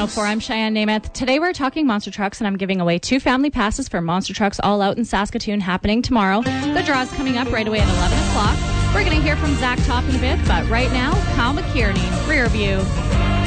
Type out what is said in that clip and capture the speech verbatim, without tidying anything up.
oh four. I'm Cheyenne Namath. Today we're talking monster trucks, and I'm giving away two family passes for Monster Trucks All Out in Saskatoon happening tomorrow. The draw's coming up right away at eleven o'clock. We're going to hear from Zach Top in a bit, but right now, Kyle McKierney, Rear View.